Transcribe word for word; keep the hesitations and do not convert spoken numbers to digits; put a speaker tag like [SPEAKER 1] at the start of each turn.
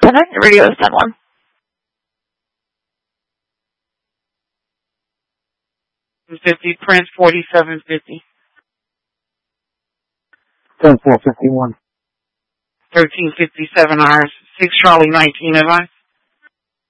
[SPEAKER 1] ten, radio is ten one.
[SPEAKER 2] fifty, Prince, forty-seven fifty.
[SPEAKER 3] ten four fifty-one.
[SPEAKER 2] thirteen fifty-seven hours. six Charlie, nineteen advice.